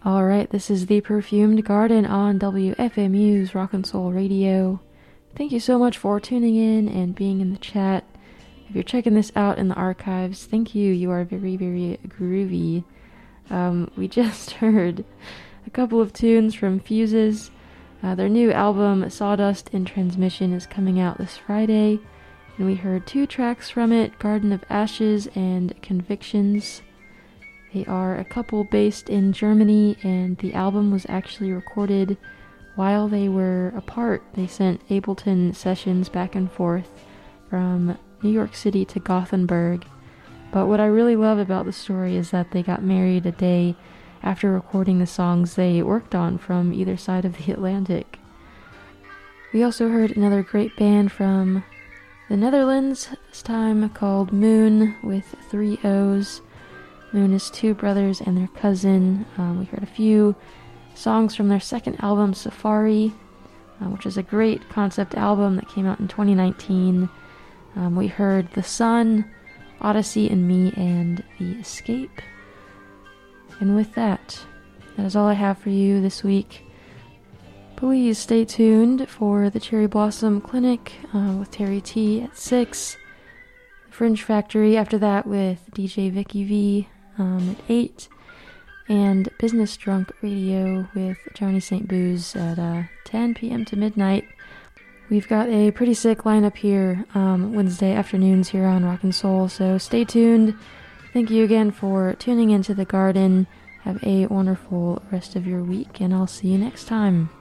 Alright, this is The Perfumed Garden on WFMU's Rock and Soul Radio. Thank you so much for tuning in and being in the chat. If you're checking this out in the archives, thank you. You are very, very groovy. We just heard a couple of tunes from Fuses. Their new album, Sawdust in Transmission, is coming out this Friday. And we heard 2 tracks from it, Garden of Ashes and Convictions. They are a couple based in Germany, and the album was actually recorded while they were apart. They sent Ableton sessions back and forth from New York City to Gothenburg. But what I really love about the story is that they got married a day after recording the songs they worked on from either side of the Atlantic. We also heard another great band from the Netherlands, this time called Moon with 3 O's. Moon is 2 brothers and their cousin. We heard a few songs from their second album, Safari, which is a great concept album that came out in 2019. We heard The Sun, Odyssey and Me, and The Escape. And with that is all I have for you this week. Please stay tuned for the Cherry Blossom Clinic with Terry T at 6. Fringe Factory after that with DJ Vicky V at 8. And Business Drunk Radio with Johnny St. Booze at 10 p.m. to midnight. We've got a pretty sick lineup here Wednesday afternoons here on Rock and Soul, so stay tuned. Thank you again for tuning into the garden. Have a wonderful rest of your week, and I'll see you next time.